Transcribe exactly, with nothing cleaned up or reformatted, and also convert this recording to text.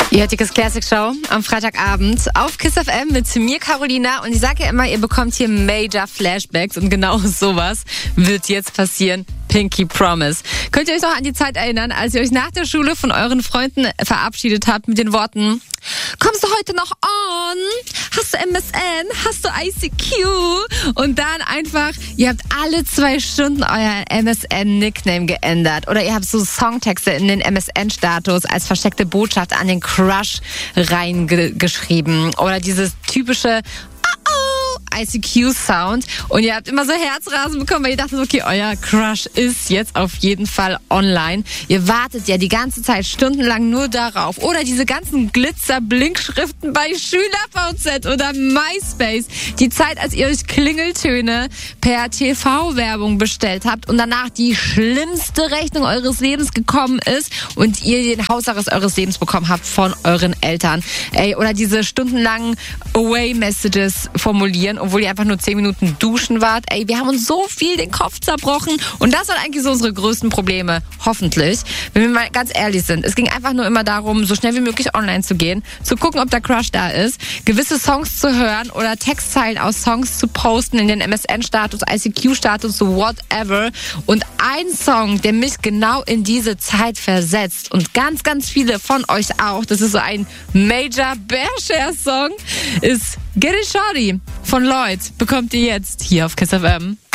Ihr hört die Kiss Classic Show am Freitagabend auf Kiss F M mit mir, Carolina. Und ich sage ja immer, ihr bekommt hier Major Flashbacks. Und genau sowas wird jetzt passieren. Pinky Promise. Könnt ihr euch noch an die Zeit erinnern, als ihr euch nach der Schule von euren Freunden verabschiedet habt mit den Worten: Kommst du heute noch on? Hast du M S N? Hast du I C Q? Und dann einfach, ihr habt alle zwei Stunden euer M S N-Nickname geändert. Oder ihr habt so Songtexte in den M S N-Status als versteckte Botschaft an den Crush reingeschrieben. Oder dieses typische I C Q-Sound. Und ihr habt immer so Herzrasen bekommen, weil ihr dachtet, okay, euer Crush ist jetzt auf jeden Fall online. Ihr wartet ja die ganze Zeit stundenlang nur darauf. Oder diese ganzen Glitzer-Blinkschriften bei SchülerVZ oder MySpace. Die Zeit, als ihr euch Klingeltöne per T V-Werbung bestellt habt und danach die schlimmste Rechnung eures Lebens gekommen ist und ihr den Hausarrest eures Lebens bekommen habt von euren Eltern. Ey, oder diese stundenlangen Away-Messages formulieren, obwohl ihr einfach nur zehn Minuten duschen wart. Ey, wir haben uns so viel den Kopf zerbrochen. Und das waren eigentlich so unsere größten Probleme. Hoffentlich. Wenn wir mal ganz ehrlich sind. Es ging einfach nur immer darum, so schnell wie möglich online zu gehen, zu gucken, ob der Crush da ist, gewisse Songs zu hören oder Textzeilen aus Songs zu posten in den M S N-Status, I C Q-Status, so whatever. Und ein Song, der mich genau in diese Zeit versetzt und ganz, ganz viele von euch auch, das ist so ein Major Bearshare-Song, ist Get It Shorty von Lloyd. Bekommt ihr jetzt hier auf Kiss F M.